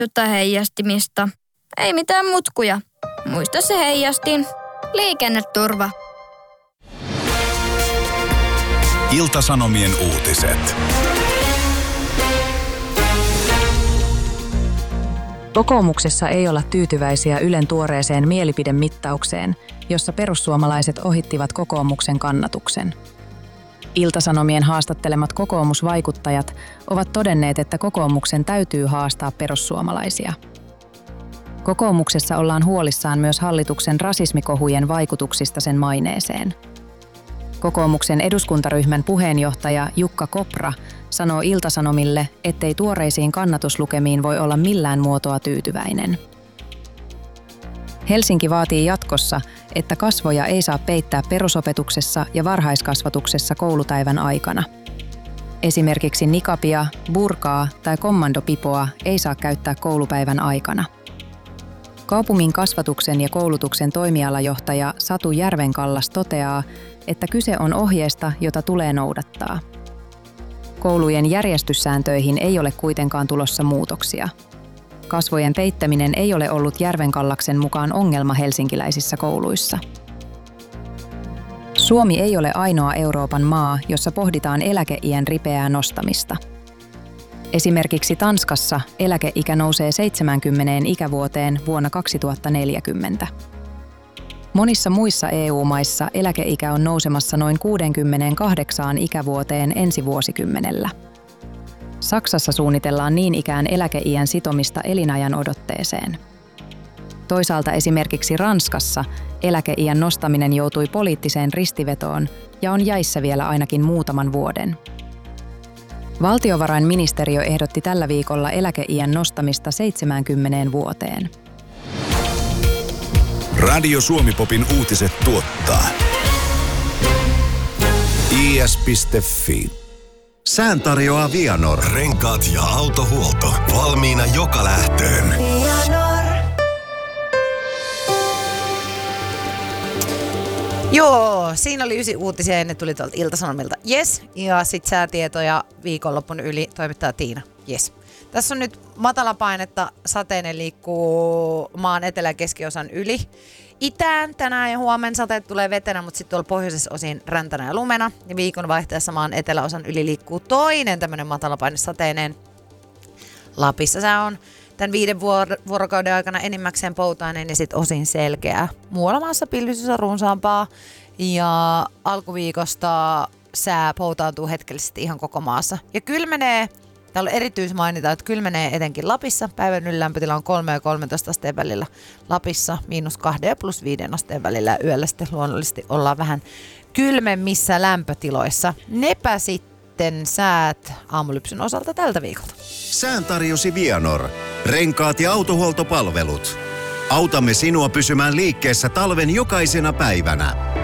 jotain heijastimista. Ei mitään mutkuja. Muista se heijastin. Liikenneturva. Ilta-Sanomien uutiset. Kokoomuksessa ei olla tyytyväisiä Ylen tuoreeseen mielipidemittaukseen, jossa perussuomalaiset ohittivat kokoomuksen kannatuksen. Ilta-Sanomien haastattelemat kokoomusvaikuttajat ovat todenneet, että kokoomuksen täytyy haastaa perussuomalaisia. Kokoomuksessa ollaan huolissaan myös hallituksen rasismikohujen vaikutuksista sen maineeseen. Kokoomuksen eduskuntaryhmän puheenjohtaja Jukka Kopra sanoo Ilta-Sanomille, ettei tuoreisiin kannatuslukemiin voi olla millään muotoa tyytyväinen. Helsinki vaatii jatkossa, että kasvoja ei saa peittää perusopetuksessa ja varhaiskasvatuksessa koulupäivän aikana. Esimerkiksi nikabia, burkaa tai kommandopipoa ei saa käyttää koulupäivän aikana. Kaupungin kasvatuksen ja koulutuksen toimialajohtaja Satu Järvenkallas toteaa, että kyse on ohjeesta, jota tulee noudattaa. Koulujen järjestyssääntöihin ei ole kuitenkaan tulossa muutoksia. Kasvojen peittäminen ei ole ollut Järvenkallaksen mukaan ongelma helsinkiläisissä kouluissa. Suomi ei ole ainoa Euroopan maa, jossa pohditaan eläkeiän ripeää nostamista. Esimerkiksi Tanskassa eläkeikä nousee 70 ikävuoteen vuonna 2040. Monissa muissa EU-maissa eläkeikä on nousemassa noin 68 ikävuoteen ensi vuosikymmenellä. Saksassa suunnitellaan niin ikään eläkeiän sitomista elinajan odotteeseen. Toisaalta esimerkiksi Ranskassa eläkeiän nostaminen joutui poliittiseen ristivetoon ja on jäissä vielä ainakin muutaman vuoden. Valtiovarainministeriö ehdotti tällä viikolla eläkeiän nostamista 70 vuoteen. Radio Suomi-popin uutiset tuottaa is.fi. Sään tarjoaa Vianor. Renkaat ja autohuolto valmiina joka lähtöön. Joo, siinä oli 9 uutisia ja ne tuli tuolta Ilta-Sanomilta. Yes. Ja sit säätietoja viikonlopun yli toimittaa Tiina. Yes. Tässä on nyt matalapainetta, sateinen liikkuu maan etelä- ja keskiosan yli. Itään tänään ja huomenna sateet tulee vetenä, mutta sitten tuolla pohjoisessa osin räntänä ja lumena. Ja viikonvaihteessa maan eteläosan yli liikkuu toinen tämmöinen matalapaine sateinen. Lapissa se on tämän 5 vuorokauden aikana enimmäkseen poutainen ja sitten osin selkeää. Muualla maassa pilvisyys on runsaampaa ja alkuviikosta sää poutaantuu hetkellisesti ihan koko maassa. Ja kylmenee, täällä on erityismainita, että kylmenee etenkin Lapissa. Päivän ylilämpötila on 3 ja 13 asteen välillä Lapissa, -2 ja +5 asteen välillä. Yöllä sitten luonnollisesti ollaan vähän kylmemmissä lämpötiloissa. Nepä sitten säät aamulypsyn osalta tältä viikolta. Sään tarjosi Vianor. Renkaat ja autohuoltopalvelut. Autamme sinua pysymään liikkeessä talven jokaisena päivänä.